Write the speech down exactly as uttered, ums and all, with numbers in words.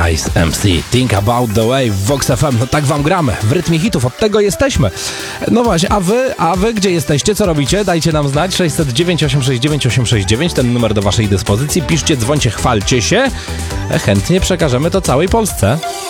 Ice M C. Think About The Way w Vox F M. No tak wam gramy, w rytmie hitów, od tego jesteśmy. No właśnie, a wy, a wy gdzie jesteście, co robicie? Dajcie nam znać, sześćset dziewięć, osiemset sześćdziesiąt dziewięć, osiemset sześćdziesiąt dziewięć, ten numer do waszej dyspozycji. Piszcie, dzwońcie, chwalcie się. Chętnie przekażemy to całej Polsce.